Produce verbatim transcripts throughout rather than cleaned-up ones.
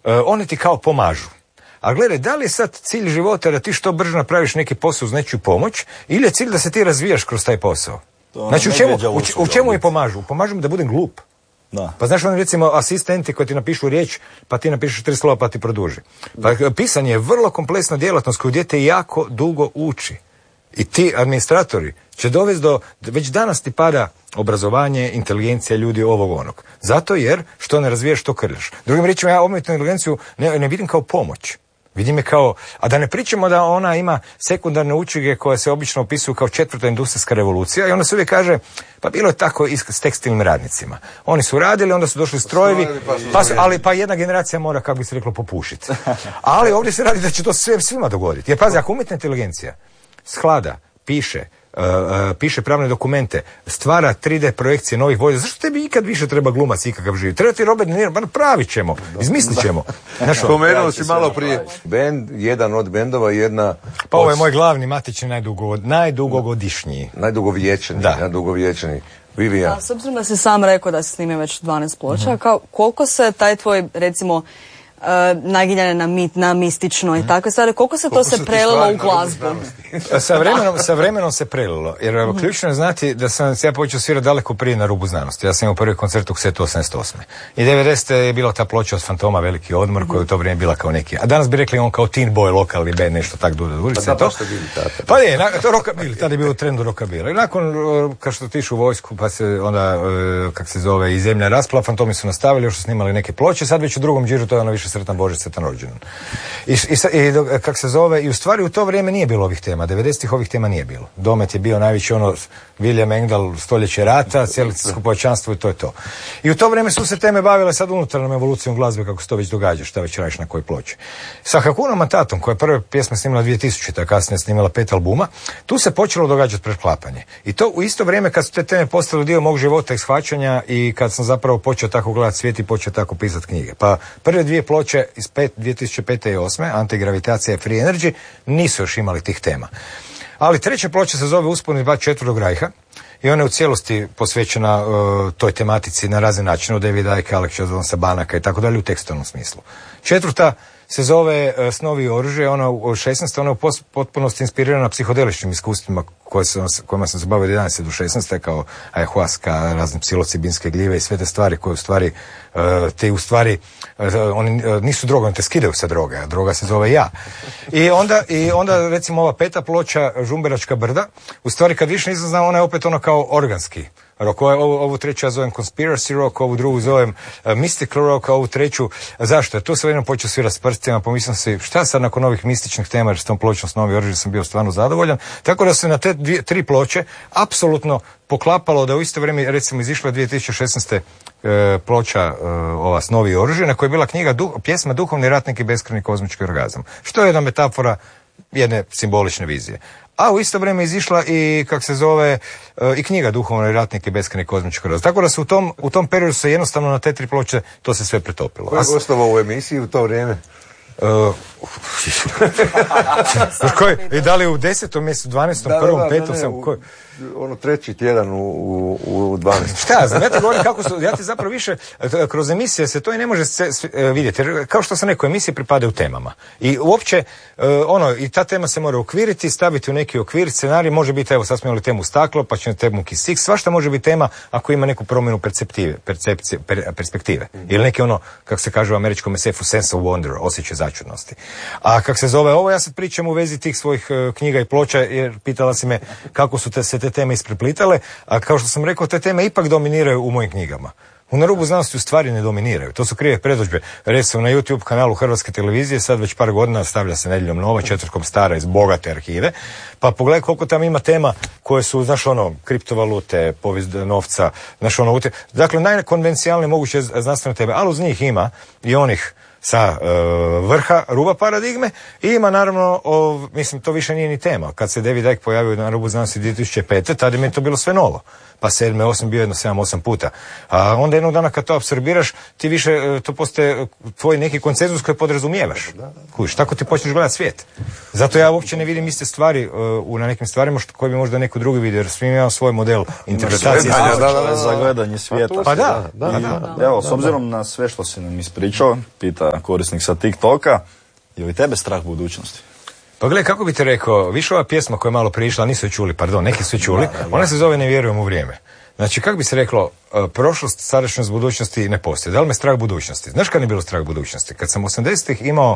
oni ti kao pomažu. A gledaj, da li je sad cilj života da ti što brže napraviš neki posao uz nečiju pomoć, ili je cilj da se ti razvijaš kroz taj posao? Znači, u čemu, u, u čemu mi pomažu? Pomažu mi da budem glup. Da. Pa znaš, oni recimo asistenti koji ti napišu riječ, pa ti napišeš tri slova pa ti produži. Pa pisanje je vrlo kompleksna djelatnost koju dijete jako dugo uči. I ti administratori će dovesti do, već danas ti pada obrazovanje, inteligencija ljudi ovog onog. Zato jer što ne razvijaš, što krljaš. Drugim riječima, ja umjetnu inteligenciju ne, ne vidim kao pomoć. Vidim je kao, a da ne pričamo da ona ima sekundarne učinke koje se obično opisuju kao četvrta industrijska revolucija i onda se uvijek kaže, pa bilo je tako i s tekstilnim radnicima. Oni su radili, onda su došli strojevi, pa su, ali pa jedna generacija mora, kako bi se reklo, popušiti. Ali ovdje se radi da će to sve, svima dogoditi. Jer pazi, ako umjetna inteligencija sklada, piše, Uh, uh, piše pravne dokumente, stvara tri D projekcije novih vojska, zašto tebi ikad više treba glumac ikakav živi? Treba ti Robert De Niro, pravit ćemo, izmislit ćemo. Spomenuo si malo prije bend, jedan od bendova, jedna... Pa ovo je moj glavni matični najdugo, najdugogodišnji. Najdugovječni, da. najdugovječni. Vivija. S obzirom da si sam rekao da si snimio već dvanaest ploča, uh-huh. kao, koliko se taj tvoj, recimo, Uh, naginjane na mit, na mistično i takve stvari, koliko se koliko to se prelilo u glazbu? sa, vremenom, sa vremenom se prelilo, jer mm-hmm. ključno je znati da sam ja počeo svirati daleko prije na rubu znanosti. Ja sam imao prvi koncert u Ksetu osamdeset osme. I devedesete je bila ta ploča od Fantoma, Veliki odmor, mm-hmm. koja u to vrijeme bila kao neki. A danas bi rekli on kao teen boy, lokalni band, nešto tak dude ulice. Pa da, to. Pa bili tata. Pa je, na, to rockabilly, tada je bilo u trendu rockabilly. I nakon, kao što tišu u vojsku, pa se onda, kak se zove, i zemlja raspla, Fantomi su nastavili, još su snimali neke ploče, sad već u drugom džiru to je ono više Sretan Božić, Sretan rođendan. I, i, i kak se zove, i u stvari u to vrijeme nije bilo ovih tema, devedesetih ovih tema nije bilo. Domet je bio najveći ono, William Engdahl, stoljeće rata, civilizacijsko povećanstvo i to je to. I u to vrijeme su se teme bavile sad unutarnjom evolucijom glazbe, kako se to već događa, šta već radiš na kojoj ploči. Sa Hakunom Matatom, koja je prve pjesme snimala dvije tisućite, a kasnije snimala pet albuma, tu se počelo događati preklapanje. I to u isto vrijeme kad su te teme postale dio mog života i shvaćanja i kad sam zapravo počeo tako gledati svijet i počeo tako pisati knjige. Pa prve dvije ploče iz dvije tisuće pete i osme, Antigravitacija i Free Energy, nisu još imali tih tema. Ali treća ploča se zove Uspon iz Četvrtog rajha i ona je u cijelosti posvećena uh, toj tematici na razne načine, od Davida Icke, Alexa Jonesa, Banaka i tako dalje u tekstualnom smislu. Četvrta se zove uh, Snovi i oružje, ona u šesnaeste ona je u potpunosti inspirirana psihodeličnim iskustvima koje sam, kojima sam se bavio od jedanaeste do šesnaeste kao ayahuasca, razne psilocibinske gljive i sve te stvari koje u stvari uh, te u stvari uh, oni uh, nisu droga, oni te skidaju sa droge, a droga se zove ja. I onda, i onda recimo ova peta ploča Žumberačka brda, u stvari kad više nisam znao, ona je opet ono kao organski rock. Ovu, ovu treću ja zovem conspiracy rock, ovu drugu zovem uh, mystical rock, ovu treću, zašto? Tu sam jednom počeo svirati s prstima, pomislim si šta sad nakon ovih mističnih tema, jer s tom pločom Snovi i oružje sam bio stvarno zadovoljan, tako da se na te dvije, tri ploče apsolutno poklapalo da u isto vrijeme recimo izišla dvije tisuće šesnaeste e, ploča e, ova Snovi i oružje, na kojoj je bila knjiga duh, pjesma Duhovni ratnik i beskrajni kozmički orgazam, što je jedna metafora jedne simbolične vizije. A u isto vrijeme izišla i, kak se zove, e, i knjiga Duhovni ratnik i beskrajni kozmički orgazam. Tako da su u tom, u tom periodu se jednostavno na te tri ploče to se sve pretopilo. Ko je gostovao u emisiji u to vrijeme? Uh, koji, i da li u desetom mjesecu, dvanaestom, prvom, da, da, petom ne, sam... U, koji? ono treći tjedan u, u, u dvanaestom. Šta ja znam, ja ti govorim kako su, ja ti zapravo više, kroz emisije se to i ne može se, vidjeti, jer kao što sam rekao, emisije pripadaju temama. I uopće, ono, i ta tema se mora ukviriti, staviti u neki okvir, scenarij može biti, evo sad smo imali temu staklo, pa ćemo temu kisik, svašta može biti tema ako ima neku promjenu perceptive, percepcije, per, perspektive. Mm-hmm. Ili neki ono, kako se kaže u američkom esefu, sense of wonder, osjećaj začudnosti. A kako se zove ovo, ja sad pričam u vezi tih svojih uh, knjiga i ploča, jer pitala si me kako su te, se te teme ispreplitale, a kao što sam rekao, te teme ipak dominiraju u mojim knjigama. U Na rubu znanosti u stvari ne dominiraju. To su krive predodžbe. Recimo na YouTube kanalu Hrvatske televizije sad već par godina stavlja se Nedjeljom nova, četvrtkom stara iz bogate arhive. Pa pogledaj koliko tam ima tema koje su, znaš ono, kriptovalute, povijest novca, znaš ono, ute... dakle najkonvencionalnije moguće znanstvene teme, ali uz njih ima i onih sa e, vrha ruba paradigme i ima naravno, o, mislim, to više nije ni tema. Kad se David Icke pojavio na rubu znanosti dvije tisuće pete, tada mi je to bilo sve novo. Pa sedme, osam, bio jedno sedam, osam puta. A onda jednog dana kad to apsorbiraš, ti više, to postaje tvoj neki konsenzus koji podrazumijevaš. Kuš, tako ti počneš gledati svijet. Zato ja uopće ne vidim iste stvari uh, u na nekim stvarima što koje bi možda neko neko drugi video, jer svi imamo svoj model interpretacije. Da, da, da, da, za gledanje svijeta. Pa da. Da, da, da, da. Evo, s obzirom na sve što si nam ispričao, pita korisnik sa TikToka, je li tebe strah budućnosti? Pa gledaj, kako bi te rekao, više ova pjesma koja je malo prišla, nisu je čuli, pardon, neki su je čuli, da, da, da. Ona se zove Ne vjerujem u vrijeme. Znači, kako bi se reklo, prošlost, sadašnjost, budućnosti ne postoji. Da li me strah budućnosti? Znaš kad je bilo strah budućnosti? Kad sam osamdesetih imao,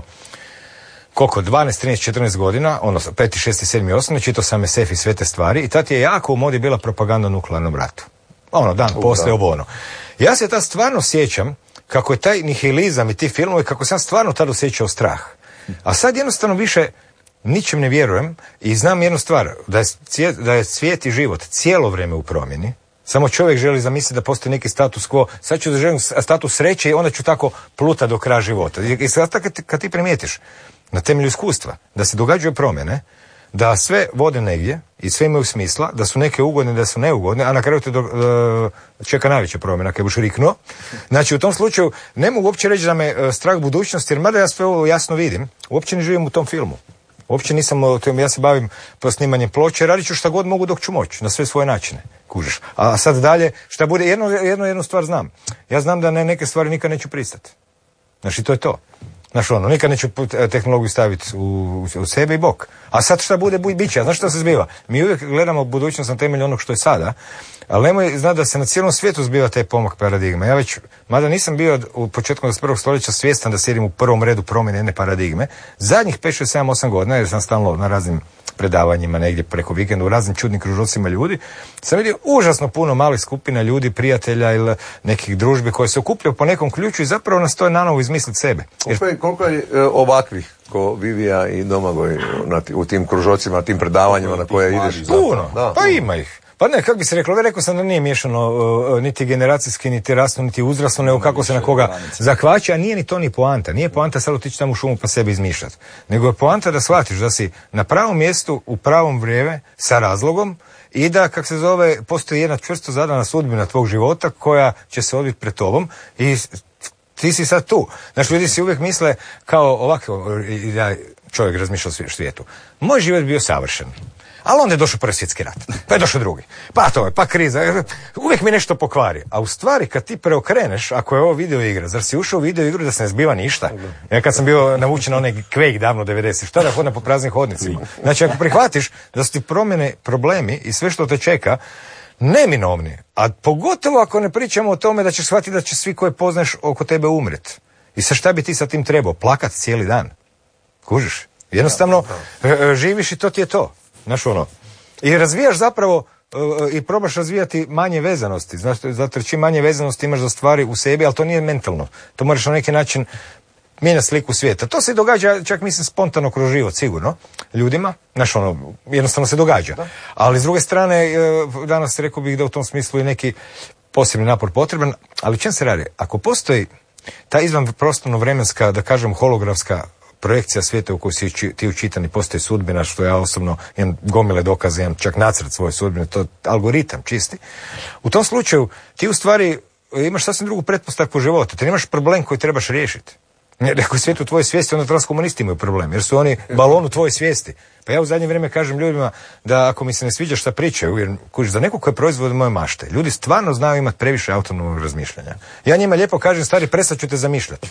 koliko, dvanaest, trinaest, četrnaest godina, odnosno peti, šesti, sedmi, osnovni, čitao sam es ef i sve te stvari i tad je jako u modi bila propaganda o nuklearnom ratu. Ono, dan poslije, ovo ono. Ja se tad stvarno sjećam kako je taj nihilizam i ti filmovi, kako sam stvarno tad osjećao strah. A sad jednostavno više ničem ne vjerujem i znam jednu stvar, da je, cijet, da je svijet i život cijelo vrijeme u promjeni. Samo čovjek želi zamisliti da postoji neki status quo. Sad ću da želim status sreće i onda ću tako pluta do kraja života. I sad kad, kad ti primijetiš na temelju iskustva da se događaju promjene, da sve vode negdje i sve imaju smisla, da su neke ugodne, da su neugodne, a na kraju te do, uh, čeka najveća promjena, kad buš riknuo. Znači, u tom slučaju ne mogu uopće reći da me uh, strah budućnosti, jer mada ja sve ovo jasno vidim, uopće ne živim u tom filmu. Uopće nisam, ja se bavim po snimanjem ploče, radit ću šta god mogu dok ću moći, na sve svoje načine, kužiš. A sad dalje, šta bude, jednu, jednu, jednu stvar znam. Ja znam da ne, neke stvari nikad neću pristati. Znači, to je to. Znaš ono, nikad neću tehnologiju staviti u, u sebe i bok. A sad šta bude, bit će. Znaš šta se zbiva? Mi uvijek gledamo budućnost na temelju onog što je sada, ali nemoj znati da se na cijelom svijetu zbiva taj pomak paradigme. Ja već, mada nisam bio u početku dvadeset prvog stoljeća svjestan da sjedim u prvom redu promjene jedne paradigme, zadnjih pet, šest, sedam, osam godina, jer sam stalno na raznim predavanjima negdje preko vikenda u raznim čudnim kružocima ljudi, sam vidio užasno puno malih skupina ljudi, prijatelja ili nekih družbi koje se okupljaju po nekom ključu i zapravo nastoje nanovo izmisliti sebe. Koliko je, koliko je e, ovakvih ko Vivija i Domagoj na, u tim kružocima, tim predavanjima na koje ideš? Puno, da, pa ima ih. Pa ne, kako bi se reklo, rekao sam da nije miješano uh, niti generacijski, niti rasno, niti uzrasno, nego kako se na koga zakvaća, a nije ni to ni poanta. Nije poanta sad otići tamo u šumu pa sebi izmišljati. Nego je poanta da shvatiš da si na pravom mjestu, u pravom vrijeme, sa razlogom i da, kak se zove, postoji jedna čvrsto zadana sudbina tvog života koja će se odviti pred tobom i ti si sad tu. Znaš, ljudi si uvijek misle kao ovako, da čovjek razmišlja o svijetu. Moj život bio savršen. Ali onda je došao prvi svjetski rat, pa je došao drugi, pa to je, pa kriza, uvijek mi nešto pokvari. A u stvari kad ti preokreneš, ako je ovo video igra, zar si ušao u video igru da se ne zbiva ništa? Ja kad sam bio navučen na onaj Quake davno devedeset, šta da hodam po praznim hodnicima? Znači ako prihvatiš da su ti promjene, problemi i sve što te čeka, neminovni, a pogotovo ako ne pričamo o tome da ćeš shvatiti da će svi koje poznaš oko tebe umret. I sa šta bi ti sa tim trebao? Plakat cijeli dan. Kužiš? Jednostavno živiš i to ti je to. Znaš ono, i razvijaš zapravo uh, i probaš razvijati manje vezanosti, znaš, zato čim manje vezanosti imaš za stvari u sebi, ali to nije mentalno, to moraš na neki način mijenjati sliku svijeta. To se događa, čak mislim, spontano kroz život, sigurno, ljudima, znaš ono, jednostavno se događa. Da. Ali s druge strane, uh, danas rekao bih da u tom smislu je neki posebni napor potreban, ali čem se radi? Ako postoji ta izvan prostorno vremenska, da kažem, holografska projekcija svijeta u kojoj si ti učitani, postoji sudbina, što ja osobno imam gomile dokaze, imam čak nacrt svoje sudbine, to je algoritam čisti. U tom slučaju ti u stvari imaš sasvim drugu pretpostavku života, ti nemaš problem koji trebaš riješiti. Ako je svijet u tvojoj svijesti, onda transkomunisti imaju problem, jer su oni balon u tvojoj svijesti. Pa ja u zadnje vrijeme kažem ljudima da ako mi se ne sviđa šta pričaju, jer kužiš, za nekog koji proizvode moje mašte, ljudi stvarno znaju imati previše autonomnog razmišljanja. Ja njima lijepo kažem, stari, prestat ću te zamišljati.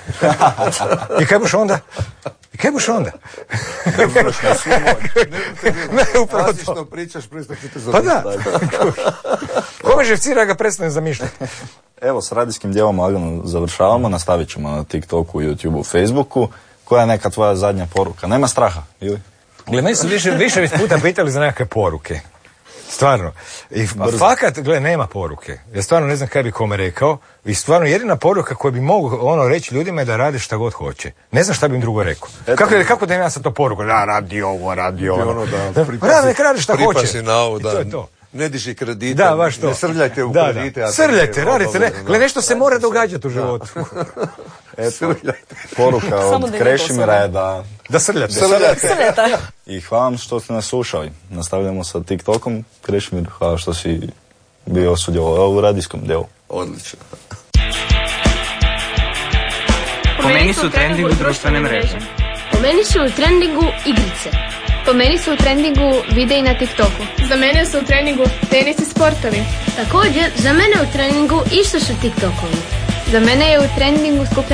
I kaj buš onda? I kaj buš onda? Ne buš na svu moć. Ne, upravo to. Što pričaš, prestat ću te zamišljati. Pa da. Kome živcira ga prestane zamišljati? Evo, s radijskim dijelom lagano završavamo, nastavit ćemo na TikToku, YouTubeu, Facebooku. Koja je neka tvoja zadnja poruka? Nema straha, ili? Gle, meni su više, više već puta pitali za nekakve poruke. Stvarno. I fakat, gle, nema poruke. Ja stvarno ne znam kaj bi kome rekao. I stvarno jedina poruka koju bi mogu ono reći ljudima je da rade šta god hoće. Ne znam šta bi im drugo rekao. Eto, kako, kako da im ja sad to poruku? Da, radi ovo, radi ovo. Ono, da, pripasi, nek radi šta hoće. Na ovo, da. I to je to. Ne diži kredite, da, baš to. Ne srljajte u da, kredite. Da. Srljajte, radite, ne. Gle, nešto se mora događati u životu. Eto, poruka od Krešimira je da... Da srljate. Srljate. I hvala vam što ste nas slušali. Nastavljamo sa TikTokom. Krešimir, hvala što si bio sudjelovao u radijskom dijelu. Odlično. Po meni su u trendingu društvene mreže. Po meni su u trendingu igrice. Po meni su u trendingu videi na TikToku. Za mene su u treningu tenis i sportovi. Također, za mene u treningu isto su TikTokovi. Za mene je u trendingu skupljanje